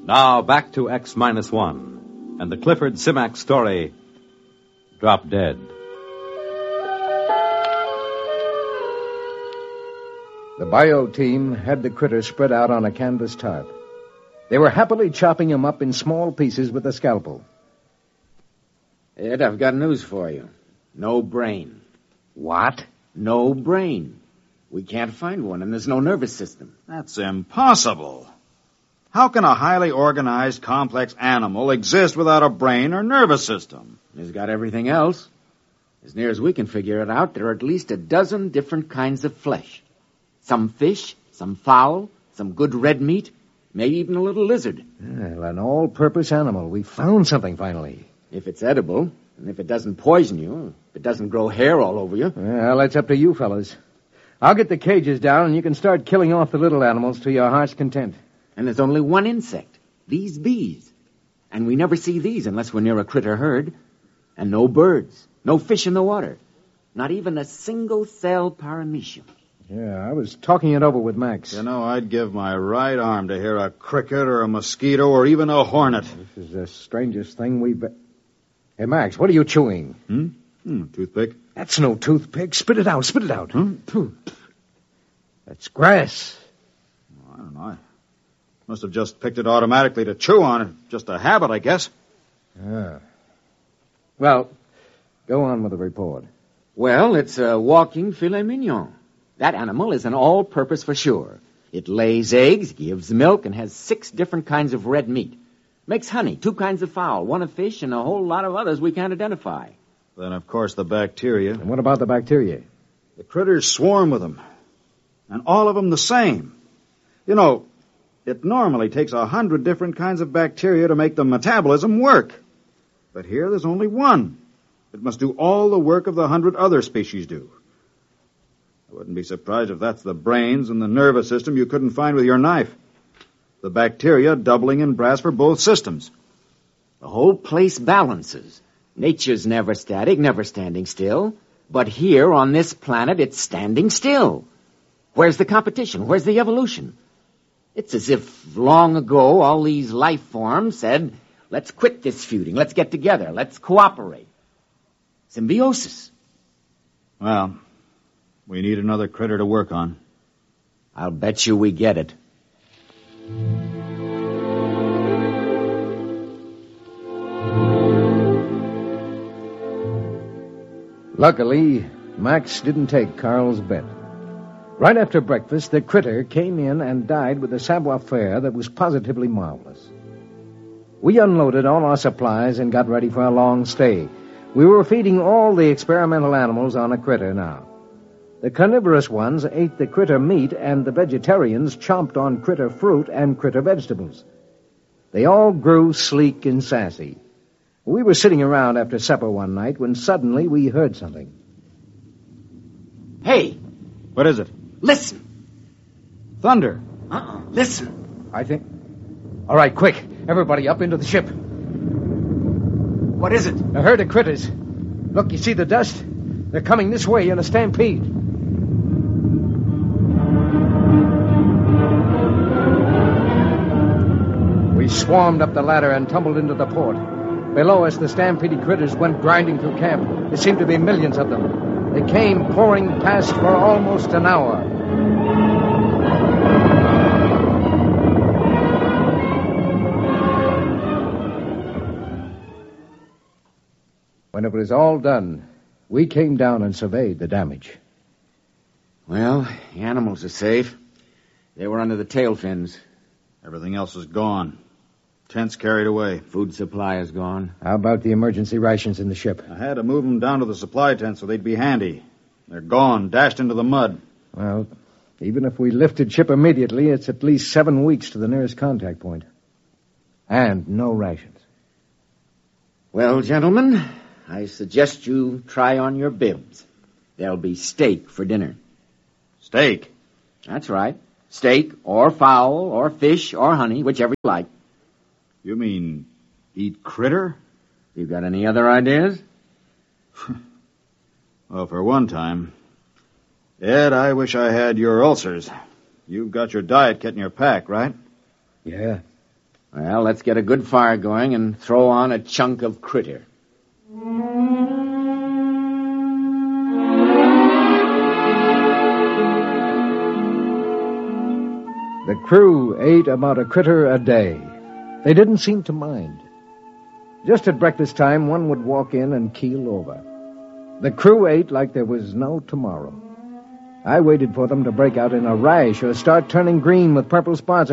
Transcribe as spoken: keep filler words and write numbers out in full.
Now back to X minus one and the Clifford Simak story, Drop Dead. The bio team had the critter spread out on a canvas tarp. They were happily chopping him up in small pieces with a scalpel. Ed, I've got news for you. No brain. What? No brain. We can't find one, and there's no nervous system. That's impossible. How can a highly organized, complex animal exist without a brain or nervous system? It's got everything else. As near as we can figure it out, there are at least a dozen different kinds of flesh. Some fish, some fowl, some good red meat, maybe even a little lizard. Well, an all-purpose animal. We found something finally. If it's edible, and if it doesn't poison you, if it doesn't grow hair all over you. Well, that's up to you fellas. I'll get the cages down, and you can start killing off the little animals to your heart's content. And there's only one insect, these bees. And we never see these unless we're near a critter herd. And no birds, no fish in the water. Not even a single-cell paramecium. Yeah, I was talking it over with Max. You know, I'd give my right arm to hear a cricket or a mosquito or even a hornet. This is the strangest thing we've... Be- hey, Max, what are you chewing? Hmm? Hmm, toothpick. That's no toothpick. Spit it out, spit it out. Hmm? That's grass. I don't know. I must have just picked it automatically to chew on. Just a habit, I guess. Ah. Well, go on with the report. Well, it's a walking filet mignon. That animal is an all-purpose for sure. It lays eggs, gives milk, and has six different kinds of red meat. Makes honey, two kinds of fowl, one of fish, and a whole lot of others we can't identify. Then, of course, the bacteria. And what about the bacteria? The critters swarm with them. And all of them the same. You know, it normally takes a hundred different kinds of bacteria to make the metabolism work. But here there's only one. It must do all the work of the hundred other species do. I wouldn't be surprised if that's the brains and the nervous system you couldn't find with your knife. The bacteria doubling in brass for both systems. The whole place balances. Nature's never static, never standing still. But here on this planet, it's standing still. Where's the competition? Where's the evolution? It's as if long ago all these life forms said, let's quit this feuding, let's get together, let's cooperate. Symbiosis. Well, we need another critter to work on. I'll bet you we get it. Luckily, Max didn't take Carl's bet. Right after breakfast, the critter came in and died with a savoir-faire that was positively marvelous. We unloaded all our supplies and got ready for a long stay. We were feeding all the experimental animals on a critter now. The carnivorous ones ate the critter meat, and the vegetarians chomped on critter fruit and critter vegetables. They all grew sleek and sassy. We were sitting around after supper one night when suddenly we heard something. Hey! What is it? Listen! Thunder. Uh-uh. Listen. I think... All right, quick. Everybody up into the ship. What is it? A herd of critters. Look, you see the dust? They're coming this way in a stampede. We swarmed up the ladder and tumbled into the port. Below us, the stampede critters went grinding through camp. There seemed to be millions of them. They came pouring past for almost an hour. When it was all done, we came down and surveyed the damage. Well, the animals are safe. They were under the tail fins. Everything else is gone. Tents carried away. Food supply is gone. How about the emergency rations in the ship? I had to move them down to the supply tent so they'd be handy. They're gone, dashed into the mud. Well, even if we lifted ship immediately, it's at least seven weeks to the nearest contact point. And no rations. Well, gentlemen, I suggest you try on your bibs. There'll be steak for dinner. Steak? That's right. Steak or fowl or fish or honey, whichever you like. You mean eat critter? You got any other ideas? Well, for one time. Ed, I wish I had your ulcers. You've got your diet kit in your pack, right? Yeah. Well, let's get a good fire going and throw on a chunk of critter. The crew ate about a critter a day. They didn't seem to mind. Just at breakfast time, one would walk in and keel over. The crew ate like there was no tomorrow. I waited for them to break out in a rash or start turning green with purple spots.